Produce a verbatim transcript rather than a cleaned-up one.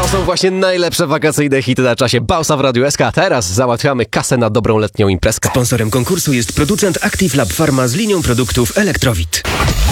To są właśnie najlepsze wakacyjne hity na czasie Bausa w Radiu S K. Teraz załatwiamy kasę na dobrą letnią imprezkę. Sponsorem konkursu jest producent Active Lab Pharma z linią produktów Elektrowit.